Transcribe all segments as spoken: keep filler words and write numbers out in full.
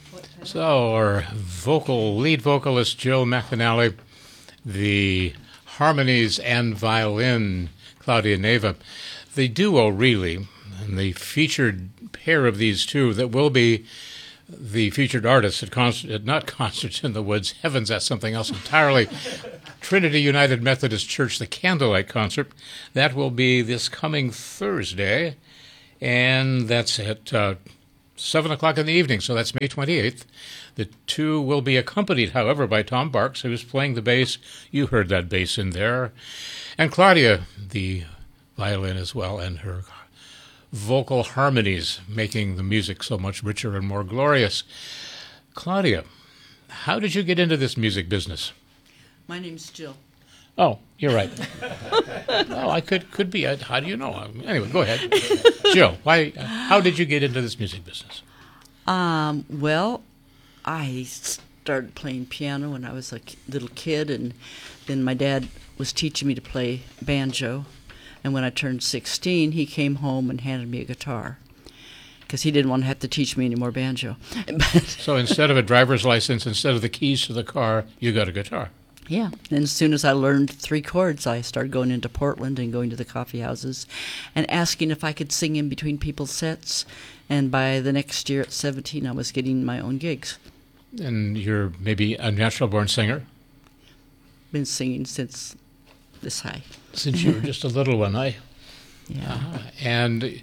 So, our vocal lead vocalist Jill McAnally, the harmonies and violin Claudia Neva, the duo really, and the featured pair of these two that will be the featured artists at concert, not Concerts in the Woods. Heavens, that's something else entirely. Trinity United Methodist Church, the Candlelight Concert. That will be this coming Thursday, and that's at uh, seven o'clock in the evening, so that's May twenty-eighth. The two will be accompanied, however, by Tom Barks, who's playing the bass. You heard that bass in there. And Claudia, the violin as well, and her vocal harmonies, making the music so much richer and more glorious. Claudia, how did you get into this music business? My name's Jill. Oh, you're right. Oh, I could could be. How do you know? Anyway, go ahead. Jill, why? How did you get into this music business? Um, well, I started playing piano when I was a little kid, and then my dad was teaching me to play banjo. And when I turned sixteen, he came home and handed me a guitar because he didn't want to have to teach me any more banjo. So instead of a driver's license, instead of the keys to the car, you got a guitar. Yeah. And as soon as I learned three chords, I started going into Portland and going to the coffee houses and asking if I could sing in between people's sets. And by the next year at seventeen, I was getting my own gigs. And you're maybe a natural-born singer? Been singing since this high. Since you were just a little one, I. Yeah. Uh, and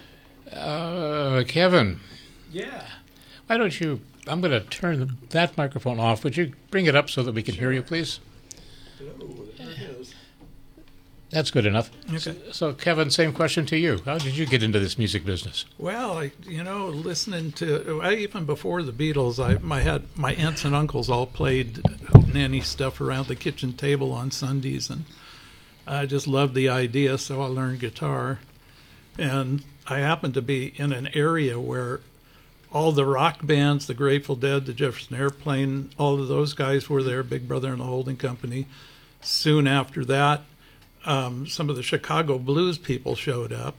uh, Kevin. Yeah. Why don't you? I'm going to turn the, that microphone off. Would you bring it up so that we can hear you, please? Hello, there it is. That's good enough. Okay. So, so, Kevin, same question to you. How did you get into this music business? Well, I, you know, listening to I, even before the Beatles, I my had my aunts and uncles all played nanny stuff around the kitchen table on Sundays, and I just loved the idea, so I learned guitar. And I happened to be in an area where all the rock bands, the Grateful Dead, the Jefferson Airplane, all of those guys were there, Big Brother and the Holding Company. Soon after that, um, some of the Chicago blues people showed up,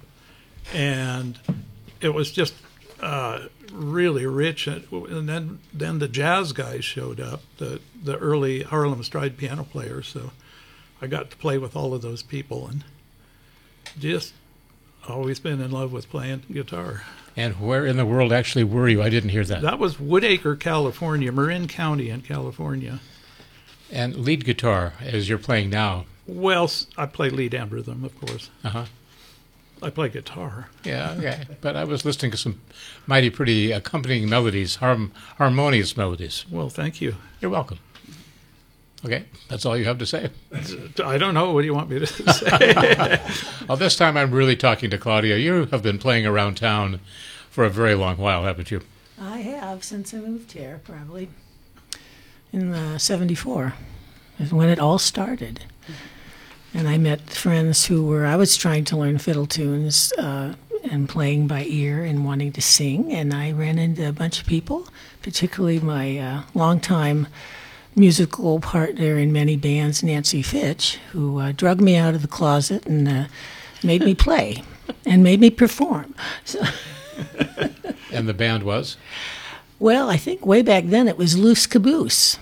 and it was just uh, really rich. And then, then the jazz guys showed up, the, the early Harlem Stride piano players, so I got to play with all of those people and just always been in love with playing guitar. And where in the world actually were you? I didn't hear that. That was Woodacre, California, Marin County in California. And lead guitar, as you're playing now. Well, I play lead and rhythm, of course. Uh-huh. I play guitar. Yeah, okay. But I was listening to some mighty pretty accompanying melodies, harm, harmonious melodies. Well, thank you. You're welcome. Okay, that's all you have to say. I don't know. What do you want me to say? Well, this time I'm really talking to Claudia. You have been playing around town for a very long while, haven't you? I have, since I moved here, probably in uh, seventy-four is when it all started. And I met friends who were, I was trying to learn fiddle tunes uh, and playing by ear and wanting to sing. And I ran into a bunch of people, particularly my uh, longtime musical partner in many bands, Nancy Fitch, who uh, drug me out of the closet and uh, made me play and made me perform. So and the band was? Well, I think way back then it was Loose Caboose.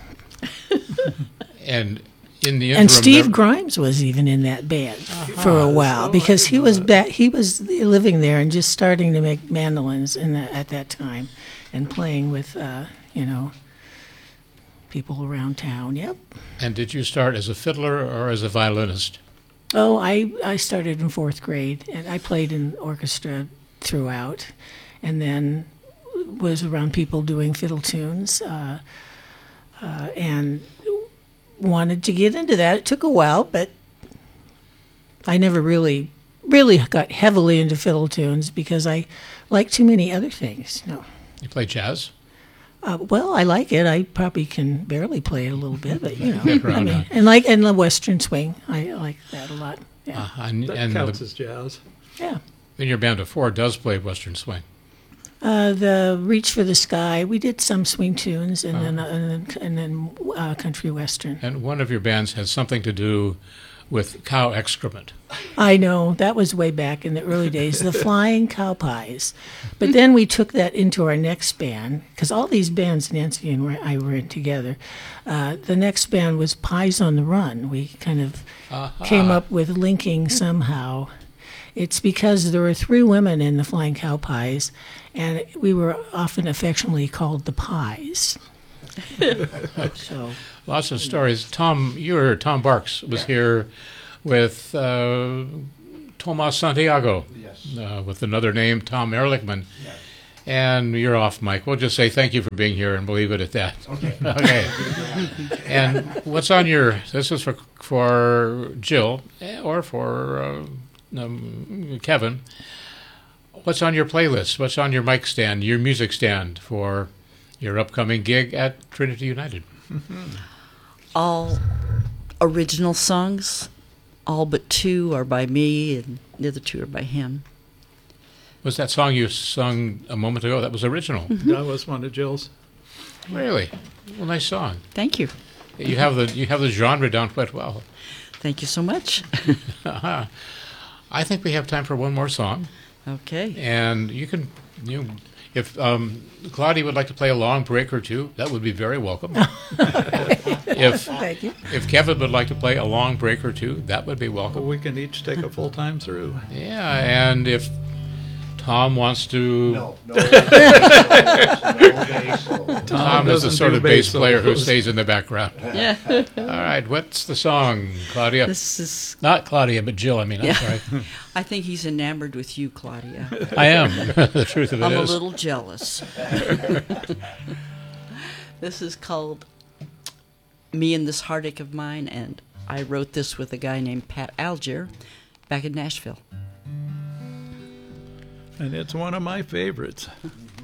And in the interim, and Steve there... Grimes was even in that band uh-huh. for a while oh, because he was that. back, he was living there and just starting to make mandolins in the, at that time and playing with, uh, you know, people around town. Yep. And did you start as a fiddler or as a violinist? Oh, I, I started in fourth grade, and I played in orchestra throughout, and then was around people doing fiddle tunes, uh, uh, and wanted to get into that. It took a while, but I never really, really got heavily into fiddle tunes because I like too many other things. No. You play jazz? Uh, well, I like it. I probably can barely play it a little bit, but you know, Get around I mean, it. and like and the Western swing, I like that a lot. Yeah, Uh, and That and counts the, as jazz. yeah. and your band of four does play Western swing. Uh, the Reach for the Sky, we did some swing tunes, and Oh. then uh, and then, and then uh, country western. And one of your bands has something to do with cow excrement. I know, that was way back in the early days, the Flying Cow Pies. But then we took that into our next band, because all these bands Nancy and I were in together. Uh, the next band was Pies on the Run. We kind of uh-huh. came up with linking somehow. It's because there were three women in the Flying Cow Pies, and we were often affectionately called the Pies. So lots of stories. Tom, you were Tom Barks was yeah. here with uh, Tomas Santiago, yes. uh, with another name, Tom Ehrlichman. Yes. And you're off, Mike. We'll just say thank you for being here and believe it at that. Okay. Okay. And what's on your? This is for for Jill or for uh, um, Kevin. What's on your playlist? What's on your mic stand? Your music stand for your upcoming gig at Trinity United? All original songs. All but two are by me, and the other two are by him. Was that song you sung a moment ago? That was original. Mm-hmm. That was one of Jill's. Really? Well, nice song. Thank you. You have the you have the genre down quite well. Thank you so much. I think we have time for one more song. Okay. And you can you if um, Claudia would like to play a long break or two, that would be very welcome. if Thank you. if Kevin would like to play a long break or two, that would be welcome. Well, we can each take a full time through. Yeah, and if Tom wants to. No, no. no, bass solo. Tom, Tom is the doesn't sort do of bass bass player who solos. stays in the background. Yeah. All right, what's the song, Claudia? This is. Not Claudia, but Jill. I mean, I'm Yeah. sorry. I think he's enamored with you, Claudia. I am. The truth of it I'm a is. little jealous. This is called Me and This Heartache of Mine, and I wrote this with a guy named Pat Algier back in Nashville. And it's one of my favorites.